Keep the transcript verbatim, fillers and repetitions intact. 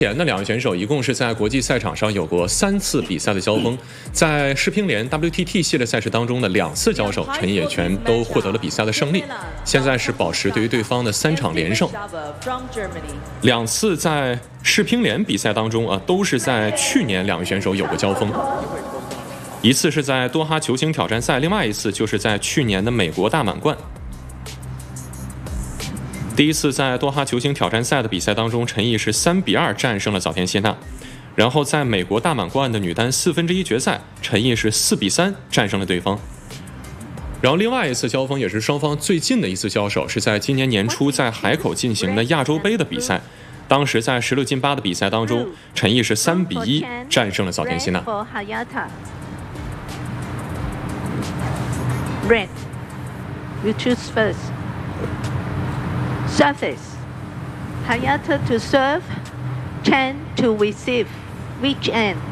前的两位选手一共是在国际赛场上有过三次比赛的交锋，在世乒联 W T T 系列赛事当中的两次交手，陈野全都获得了比赛的胜利。现在是保持对于对方的三场连胜。两次在世乒联比赛当中啊，都是在去年两位选手有过交锋。一次是在多哈球星挑战赛，另外一次就是在去年的美国大满贯。第一次在多哈球星挑战赛的比赛当中，陈毅是三比二战胜了早田希娜。然后在美国大满贯的女单四分之一决赛，陈毅是四比三战胜了对方。然后另外一次交锋也是双方最近的一次交手，是在今年年初在海口进行的亚洲杯的比赛。当时在十六进八的比赛当中，陈毅是三比一战胜了早田希娜。 Red, you choose first. Surface. Hayata to serve, Chen to receive. Which end?